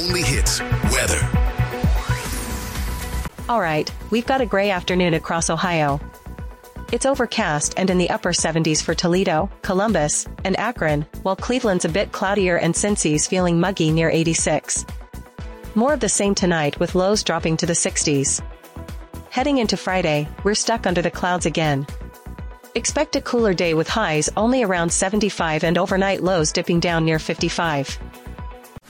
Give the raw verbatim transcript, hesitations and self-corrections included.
only hits, weather. All right, we've got a gray afternoon across Ohio. It's overcast and in the upper seventies for Toledo, Columbus, and Akron, while Cleveland's a bit cloudier and Cincy's feeling muggy near eighty-six. More of the same tonight with lows dropping to the sixties. Heading into Friday, we're stuck under the clouds again. Expect a cooler day with highs only around seventy-five and overnight lows dipping down near fifty-five.